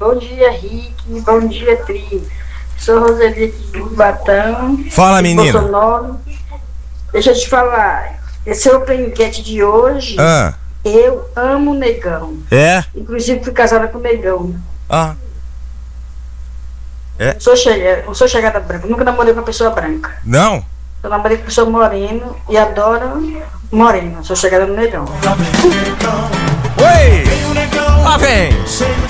Bom dia, Rick. Bom dia, Tri. Sou Roseli aqui do Batão. Fala, menina. Bolsonaro. Deixa eu te falar. Esse é o enquete de hoje. Eu amo negão. É? Inclusive fui casada com negão. É? Não sou chegada branca. Nunca namorei com uma pessoa branca. Não? Eu namorei com uma pessoa morena e adoro morena. Sou chegada no negão. Oi! Lá vem!